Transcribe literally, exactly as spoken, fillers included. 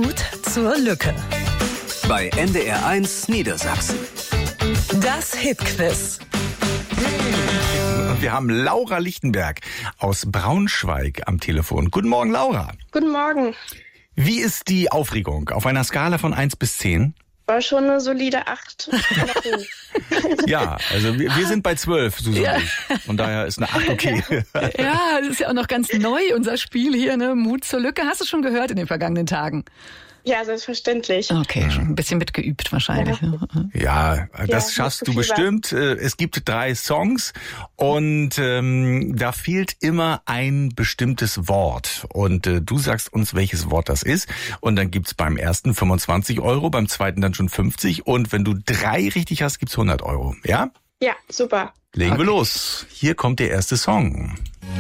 Mut zur Lücke. Bei N D R eins Niedersachsen. Das Hitquiz. Wir haben Laura Lichtenberg aus Braunschweig am Telefon. Guten Morgen, Laura. Guten Morgen. Wie ist die Aufregung auf einer Skala von eins bis zehn? War schon eine solide acht. Ja, also wir, wir sind bei zwölf, Susanne. Ja. Von daher ist eine acht okay. Ja, das ist ja auch noch ganz neu, unser Spiel hier, ne? Mut zur Lücke. Hast du schon gehört in den vergangenen Tagen? Ja, selbstverständlich. Okay, schon ein bisschen mitgeübt wahrscheinlich. Ja. Ja, das Ja, schaffst nicht du so viel bestimmt. Es gibt drei Songs und ähm, da fehlt immer ein bestimmtes Wort. Und äh, du sagst uns, welches Wort das ist. Und dann gibt's beim ersten fünfundzwanzig Euro, beim zweiten dann schon fünfzig. Und wenn du drei richtig hast, gibt's hundert Euro. Ja? Ja, super. Legen Okay. wir los. Hier kommt der erste Song.